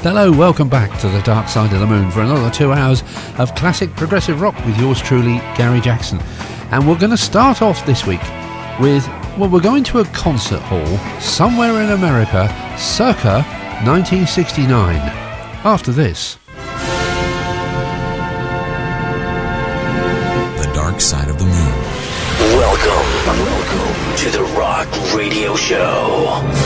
Hello, welcome back to the Dark Side of the Moon for another 2 hours of classic progressive rock with yours truly, Gary Jackson. And we're going to start off this week with, well, we're going to a concert hall somewhere in America circa 1969. After this. The Dark Side of the Moon. Welcome to the Rock Radio Show.